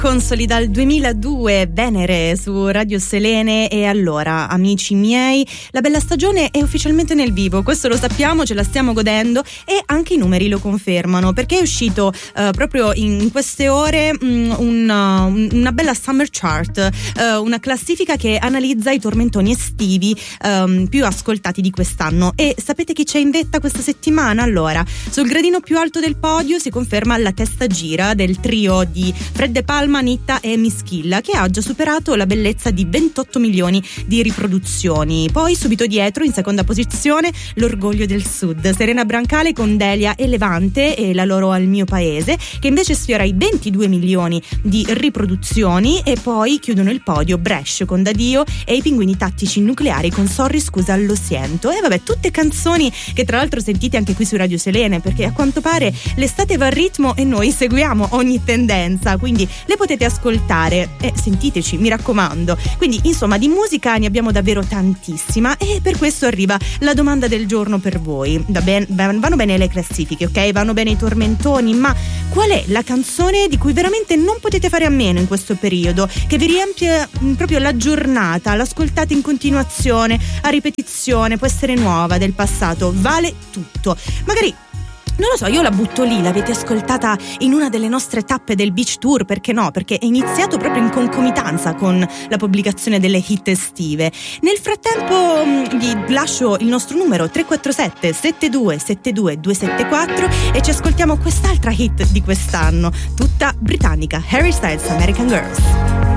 Consoli dal 2002, Venere su Radio Selene. E allora, amici miei, la bella stagione è ufficialmente nel vivo, questo lo sappiamo, ce la stiamo godendo e anche i numeri lo confermano, perché è uscito proprio in queste ore una bella summer chart, una classifica che analizza i tormentoni estivi più ascoltati di quest'anno. E sapete chi c'è in vetta questa settimana? Allora, sul gradino più alto del podio si conferma La testa gira del trio di Fred De Palma, Nitta e Mischilla, che ha già superato la bellezza di 28 milioni di riproduzioni. Poi subito dietro, in seconda posizione, L'orgoglio del Sud, Serena Brancale con Delia e Levante e La loro al mio paese, che invece sfiora i 22 milioni di riproduzioni. E poi chiudono il podio Brescia con Dadio e i Pinguini Tattici Nucleari con Sorry scusa lo siento. E vabbè, tutte canzoni che tra l'altro sentite anche qui su Radio Selene, perché a quanto pare l'estate va a ritmo e noi seguiamo ogni tendenza, quindi le potete ascoltare e sentiteci, mi raccomando. Quindi insomma di musica ne abbiamo davvero tantissima e per questo arriva la domanda del giorno per voi. Vanno bene le classifiche, ok? Vanno bene i tormentoni, ma qual è la canzone di cui veramente non potete fare a meno in questo periodo, che vi riempie proprio la giornata, l'ascoltate in continuazione, a ripetizione, può essere nuova, del passato, vale tutto. Magari non lo so, io la butto lì, l'avete ascoltata in una delle nostre tappe del Beach Tour, perché no? Perché è iniziato proprio in concomitanza con la pubblicazione delle hit estive. Nel frattempo vi lascio il nostro numero 347 7272 274 e ci ascoltiamo quest'altra hit di quest'anno, tutta britannica, Harry Styles, American Girls.